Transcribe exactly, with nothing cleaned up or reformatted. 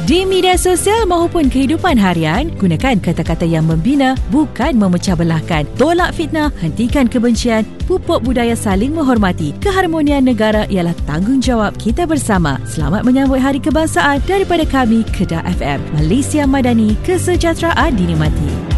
Di media sosial maupun kehidupan harian, gunakan kata-kata yang membina, bukan memecah belahkan. Tolak fitnah, hentikan kebencian, pupuk budaya saling menghormati. Keharmonian negara ialah tanggungjawab kita bersama. Selamat menyambut Hari Kebangsaan daripada kami, Kedah F M. Malaysia Madani, kesejahteraan dinikmati.